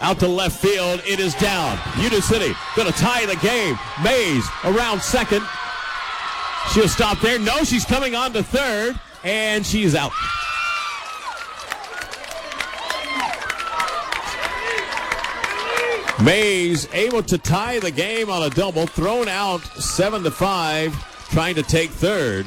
out to left field. It is down. Union City going to tie the game. Mays around second. She'll stop there. No, she's coming on to third, and she's out. Mays able to tie the game on a double, thrown out 7-5, trying to take third.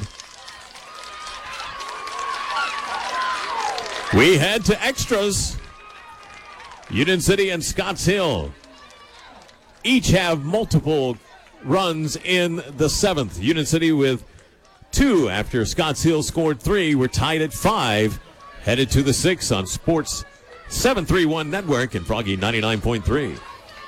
We head to extras. Union City and Scotts Hill each have multiple runs in the seventh. Union City with 2 after Scotts Hill scored 3. We're tied at 5. Headed to the 6th on Sports 731 Network and Froggy 99.3.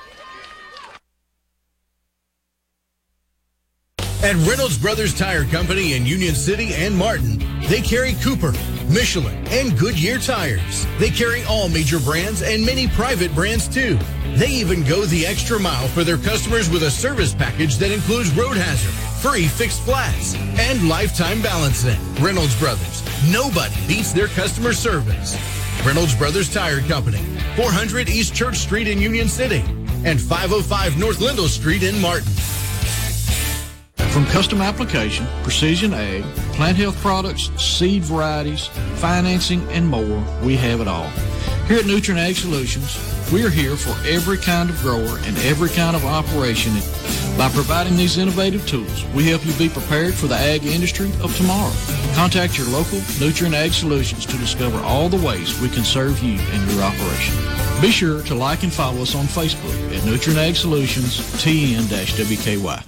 At Reynolds Brothers Tire Company in Union City and Martin, they carry Cooper, Michelin, and Goodyear tires. They carry all major brands and many private brands too. They even go the extra mile for their customers with a service package that includes road hazard, free fixed flats, and lifetime balancing. Reynolds Brothers, nobody beats their customer service. Reynolds Brothers Tire Company, 400 East Church Street in Union City, and 505 North Lindell Street in Martin. From custom application, precision ag, plant health products, seed varieties, financing, and more, we have it all. Here at Nutrien Ag Solutions, we are here for every kind of grower and every kind of operation. By providing these innovative tools, we help you be prepared for the ag industry of tomorrow. Contact your local Nutrien Ag Solutions to discover all the ways we can serve you and your operation. Be sure to like and follow us on Facebook at Nutrien Ag Solutions TN-WKY.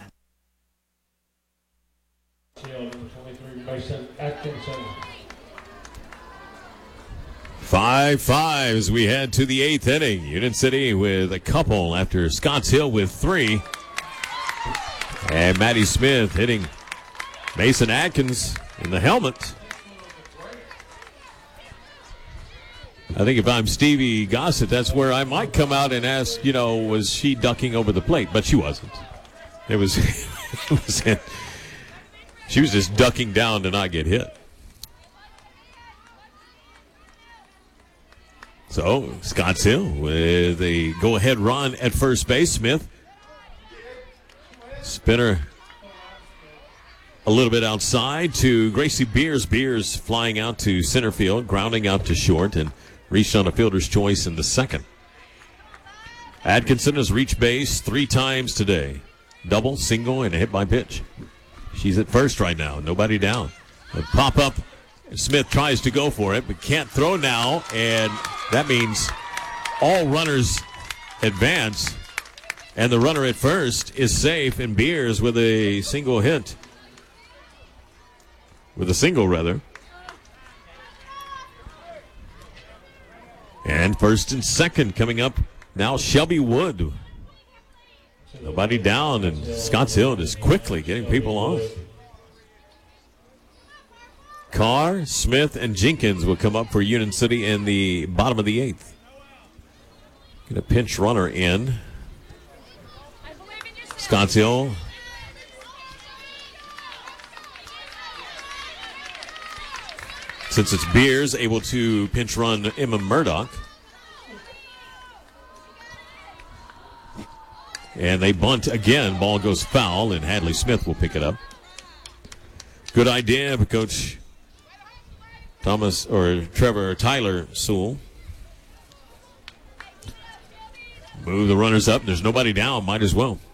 5-5 as we head to the 8th inning. Union City with a couple after Scotts Hill with 3. And Maddie Smith hitting Mason Atkins in the helmet. I think if I'm Stevie Gossett, that's where I might come out and ask, was she ducking over the plate? But she wasn't. It was she was just ducking down to not get hit. So, Scotts Hill with a go-ahead run at first base. Smith, spinner a little bit outside to Gracie Beers. Beers flying out to center field, grounding out to short, and reached on a fielder's choice in the second. Atkinson has reached base 3 times today. Double, single, and a hit by pitch. She's at first right now, nobody down. A pop-up. Smith tries to go for it, but can't throw now, and that means all runners advance, and the runner at first is safe, and Beers with a single hit. With a single, rather. And first and second coming up now, Shelby Wood. Nobody down, and Scotts Hill just quickly getting people on. Carr, Smith, and Jenkins will come up for Union City in the bottom of the 8th. Get a pinch runner in. Scotts Hill. Since it's Beers, able to pinch run Emma Murdoch. And they bunt again. Ball goes foul, and Hadley Smith will pick it up. Good idea, Coach Trevor Tyler Sewell. Move the runners up. There's nobody down. Might as well.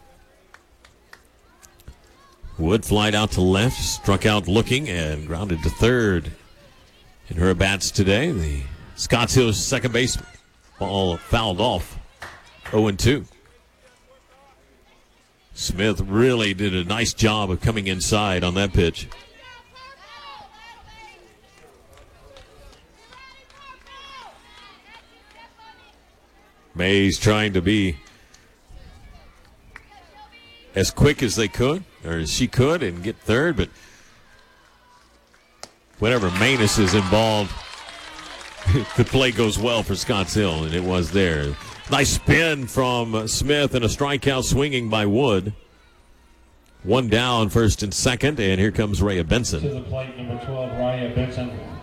Wood flied out to left, struck out looking, and grounded to third. In her at-bats today, the Scotts Hill second baseman. Ball fouled off. 0-2. Smith really did a nice job of coming inside on that pitch. Mays trying to be as quick as they could, or as she could, and get third, but whenever Manus is involved, the play goes well for Scotts Hill, and it was there. Nice spin from Smith and a strikeout swinging by Wood. One down, first and second, and here comes Rhea Benson. To the plate, number 12, Rhea Benson.